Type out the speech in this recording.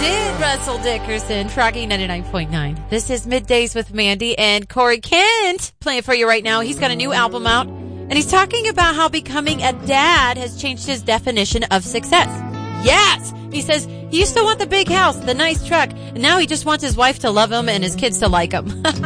did, Russell Dickerson, Froggy 99.9. This is Middays with Mandy and Corey Kent playing for you right now. He's got a new album out, and he's talking about how becoming a dad has changed his definition of success. Yes! He says he used to want the big house, the nice truck, and now he just wants his wife to love him and his kids to like him.